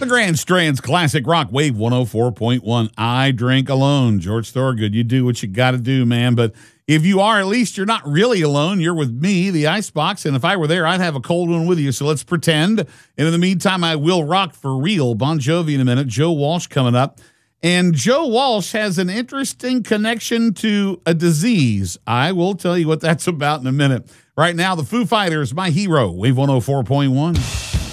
The Grand Strands Classic Rock Wave 104.1. I drink alone. George Thorogood, you do what you got to do, man. But if you are, at least you're not really alone. You're with me, the Icebox. And if I were there, I'd have a cold one with you. So let's pretend. And in the meantime, I will rock for real. Bon Jovi in a minute. Joe Walsh coming up. And Joe Walsh has an interesting connection to a disease. I will tell you what that's about in a minute. Right now, the Foo Fighters, My Hero, Wave 104.1.